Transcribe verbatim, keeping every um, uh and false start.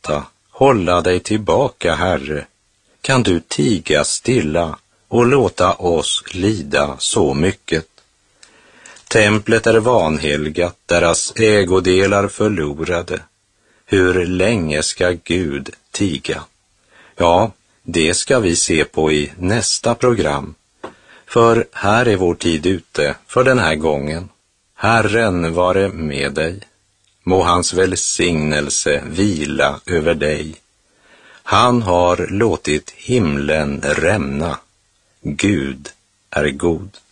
låta hålla dig tillbaka, Herre? Kan du tiga stilla och låta oss lida så mycket? Templet är vanhelgat, deras ägodelar förlorade. Hur länge ska Gud tiga? Ja, det ska vi se på i nästa program. För här är vår tid ute för den här gången. Herren vare med dig. Må hans välsignelse vila över dig. Han har låtit himlen rämna. Gud är god.